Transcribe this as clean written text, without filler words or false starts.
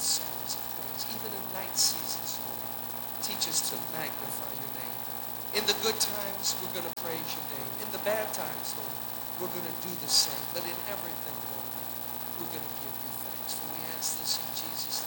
with songs of praise. Even in night seasons, Lord, teach us to magnify your name. In the good times, we're going to praise your name. In the bad times, Lord, we're going to do the same. But in everything, Lord, we're going to give you thanks. For we ask this in Jesus'